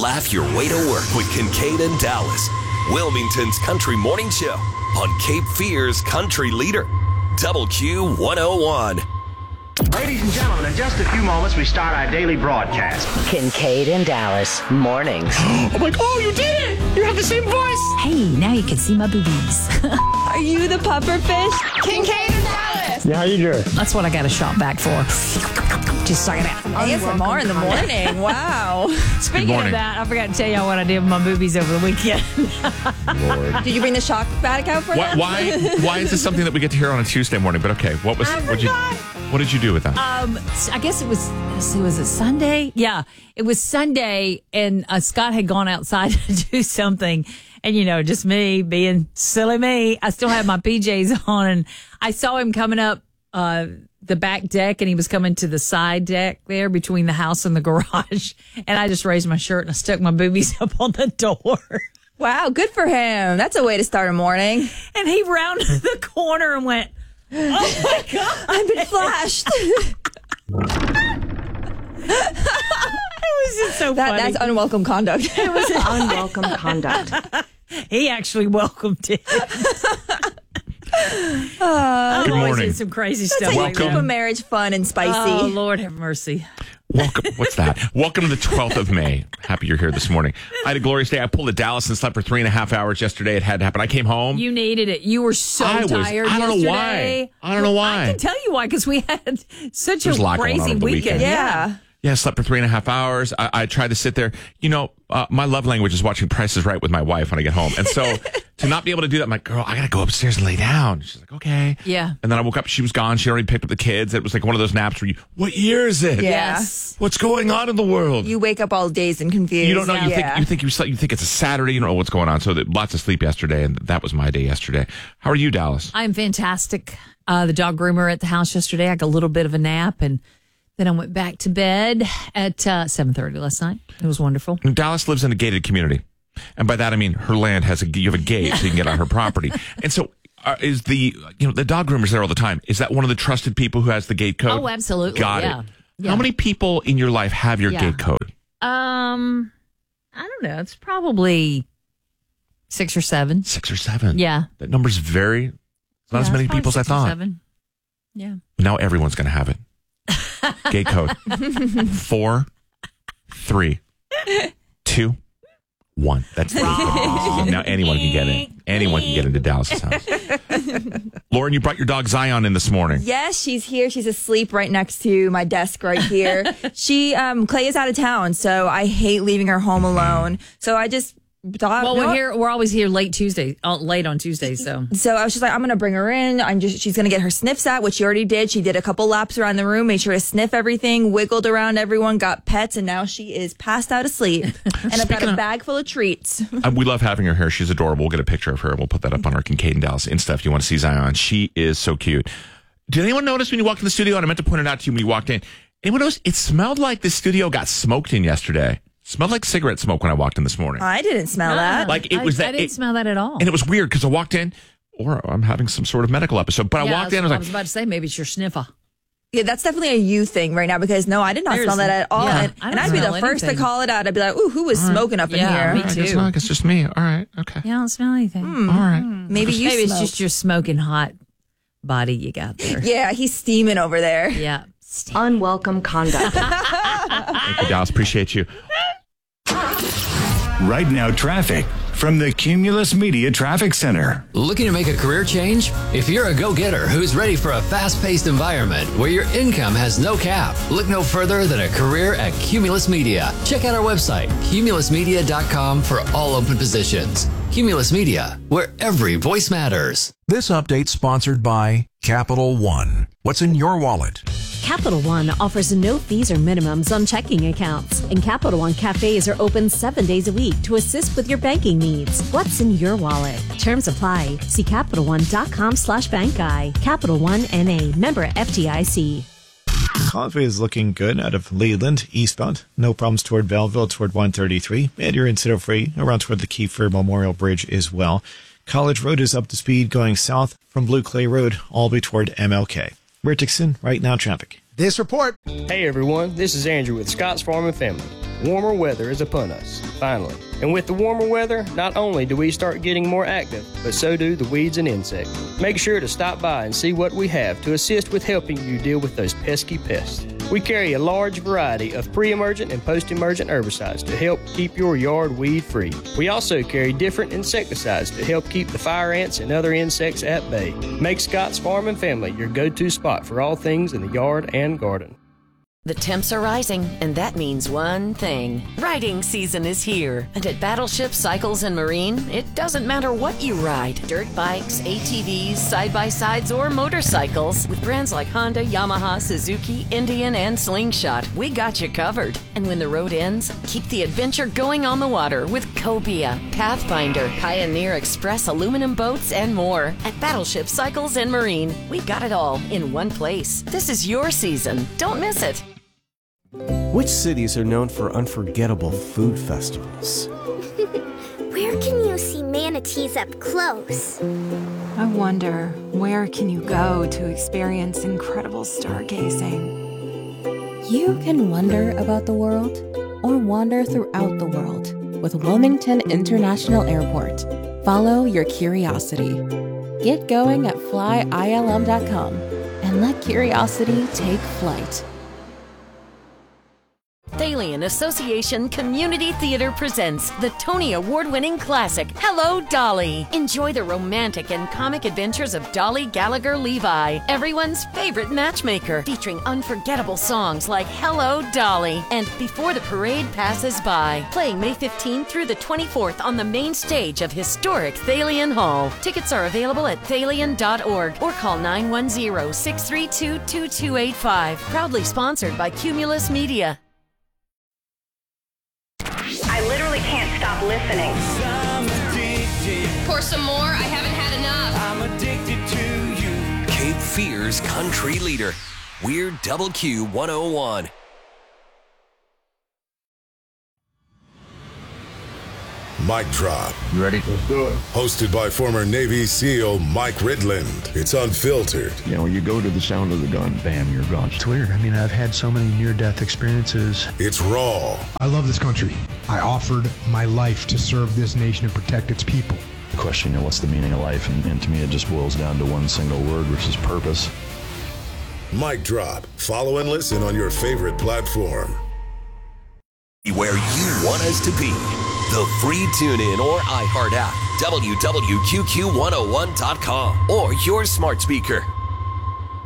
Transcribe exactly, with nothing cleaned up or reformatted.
laugh your way to work with Kincaid and Dallas, Wilmington's country morning show on Cape Fear's country leader, Double Q one oh one. Ladies and gentlemen, in just a few moments, we start our daily broadcast. Kincaid and Dallas, mornings. I'm like, oh, you did it! You have the same voice! Hey, now you can see my boobies. Are you the puffer fish? Kincaid and Dallas! Yeah, how you doing? That's what I got a shot back for. Just suck it out. A S M R in the morning. Wow. Speaking of that, I forgot to tell y'all what I did with my boobies over the weekend. Lord. Did you bring the shock back out for Why, them? why? Why is this something that we get to hear on a Tuesday morning? But okay, what was? I What you? forgot. What did you do with that? Um, I guess it was, let's see, was it Sunday? Yeah, it was Sunday, and uh, Scott had gone outside to do something, and, you know, just me being silly me. I still had my P Js on, and I saw him coming up uh, the back deck, and he was coming to the side deck there between the house and the garage, and I just raised my shirt, and I stuck my boobies up on the door. Wow, good for him. That's a way to start a morning. And he rounded the corner and went, oh, my God. I've been flashed. It was just so That, funny. that's unwelcome conduct. It was Unwelcome conduct. He actually welcomed it. Uh, I've Good always morning. did some crazy That's stuff how like you keep that. a marriage fun and spicy. Oh, Lord have mercy. Welcome. What's that? Welcome to the twelfth of May. Happy you're here this morning. I had a glorious day. I pulled to Dallas and slept for three and a half hours yesterday. It had to happen. I came home. You needed it. You were so I was- tired I don't know yesterday. why. I don't know why. I can tell you why, because we had such There's a a lot going on crazy over the weekend. weekend. yeah. Yeah, I slept for three and a half hours. I, I tried to sit there. You know, uh, my love language is watching Price is Right with my wife when I get home. And so to not be able to do that, I'm like, girl, I got to go upstairs and lay down. She's like, okay. Yeah. And then I woke up. She was gone. She already picked up the kids. It was like one of those naps where you, what year is it? Yeah. Yes. What's going on in the world? You wake up all dazed and confused. You don't know. You yeah. think you think you, slept, you think it's a Saturday. You don't know what's going on. So that, lots of sleep yesterday, and that was my day yesterday. How are you, Dallas? I'm fantastic. Uh, the dog groomer at the house yesterday. I got a little bit of a nap, and then I went back to bed at uh, seven thirty last night. It was wonderful. Dallas lives in a gated community, and by that I mean her land has a you have a gate so you can get on her property. And so, uh, is the you know the dog groomer's there all the time? Is that one of the trusted people who has the gate code? Oh, absolutely. Got yeah. it. Yeah. How many people in your life have your Yeah. gate code? Um, I don't know. It's probably six or seven. Six or seven. Yeah. That number's very not Yeah, as many it's probably people as I six or thought. seven. Yeah. Now everyone's going to have it. Gate code. Four, three, two, one. That's the gate code. Now anyone can get in. Anyone can get into Dallas's house. Lauren, you brought your dog Zion in this morning. Yes, she's here. She's asleep right next to my desk right here. she, um, Clay is out of town, so I hate leaving her home alone. So I just thought, Well, you know we're what? here. We're always here late Tuesday, uh, late on Tuesdays. So So I was just like, I'm going to bring her in. I'm just, she's going to get her sniffs out, which she already did. She did a couple laps around the room, made sure to sniff everything, wiggled around everyone, got pets, and now she is passed out asleep. And I've got Speaking a of- bag full of treats. Uh, we love having her here. She's adorable. We'll get a picture of her. We'll put that up on our Kincaid and Dallas Insta if you want to see Zion. She is so cute. Did anyone notice when you walked in the studio? And I meant to point it out to you when you walked in. Anyone notice? It smelled like the studio got smoked in yesterday. Smelled like cigarette smoke when I walked in this morning. I didn't smell that. Like, it was I, that- I didn't it- smell that at all. And it was weird because I walked in, or I'm having some sort of medical episode, but I Yeah, walked in, I was I like, was about to say maybe it's your sniffer. Yeah, that's definitely a you thing right now because no, I did not There's- smell that at all. yeah, and I don't and I'd be the smell first anything. to call it out. I'd be like, ooh, who was smoking up in Yeah, here? me I guess too. not. It's just me. All right. Okay. You don't smell anything. All right. Maybe you Maybe it's smoked. just your smoking hot body you got there. Yeah, he's steaming over there. Yeah. Unwelcome conduct. Thank you, Dallas. Appreciate you. Right now, traffic from the Cumulus Media Traffic Center. Looking to make a career change? If you're a go-getter who's ready for a fast-paced environment where your income has no cap, look no further than a career at Cumulus Media. Check out our website, cumulus media dot com, for all open positions. Cumulus Media, where every voice matters. This update sponsored by Capital One. What's in your wallet? Capital One offers no fees or minimums on checking accounts, and Capital One cafes are open seven days a week to assist with your banking needs. What's in your wallet? Terms apply. See Capital One dot com slash bank guy. Capital One N A, member F D I C. Causeway is looking good out of Leland, eastbound. No problems toward Belleville, toward one thirty-three. And you're incident free around toward the Kiefer Memorial Bridge as well. College Road is up to speed going south from Blue Clay Road all the way toward M L K. We're Dixon, right now traffic. This report. Hey everyone, this is Andrew with Scott's Farm and Family. Warmer weather is upon us, finally. And with the warmer weather, not only do we start getting more active, but so do the weeds and insects. Make sure to stop by and see what we have to assist with helping you deal with those pesky pests. We carry a large variety of pre-emergent and post-emergent herbicides to help keep your yard weed-free. We also carry different insecticides to help keep the fire ants and other insects at bay. Make Scott's Farm and Family your go-to spot for all things in the yard and garden. The temps are rising, and that means one thing. Riding season is here. And at Battleship Cycles and Marine, it doesn't matter what you ride. Dirt bikes, A T Vs, side-by-sides, or motorcycles. With brands like Honda, Yamaha, Suzuki, Indian, and Slingshot, we got you covered. And when the road ends, keep the adventure going on the water with Cobia, Pathfinder, Pioneer Express aluminum boats, and more. At Battleship Cycles and Marine, we got it all in one place. This is your season. Don't miss it. Which cities are known for unforgettable food festivals? Where can you see manatees up close? I wonder, where can you go to experience incredible stargazing? You can wonder about the world or wander throughout the world with Wilmington International Airport. Follow your curiosity. Get going at fly I L M dot com and let curiosity take flight. Thalian Association Community Theater presents the Tony Award-winning classic, Hello, Dolly. Enjoy the romantic and comic adventures of Dolly Gallagher Levi, everyone's favorite matchmaker, featuring unforgettable songs like Hello, Dolly and Before the Parade Passes By. Playing May fifteenth through the twenty-fourth on the main stage of historic Thalian Hall. Tickets are available at thalian dot org or call nine one zero, six three two, two two eight five. Proudly sponsored by Cumulus Media. I literally can't stop listening. Pour some more. I haven't had enough. I'm addicted to you. Cape Fear's country leader. We're Double Q one oh one. Mic Drop. You ready? Let's do it. Hosted by former Navy SEAL Mike Ridland. It's unfiltered. You know, you go to the sound of the gun, bam, you're gone. It's weird. I mean, I've had so many near-death experiences. It's raw. I love this country. I offered my life to serve this nation and protect its people. The question, you know, what's the meaning of life? And, and to me, it just boils down to one single word, which is purpose. Mic Drop. Follow and listen on your favorite platform. Where you want us to be. The free TuneIn or iHeart app, W W Q Q one oh one dot com, or your smart speaker.